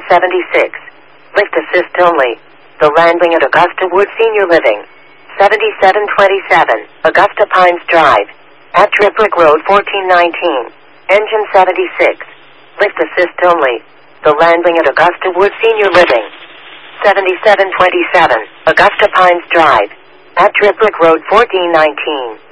76. Lift assist only. The landing at Augusta Wood Senior Living. 7727. Augusta Pines Drive. At Triplick Road 1419. Engine 76. Lift assist only. The landing at Augusta Wood Senior Living. 7727. Augusta Pines Drive. At Triplick Road 1419.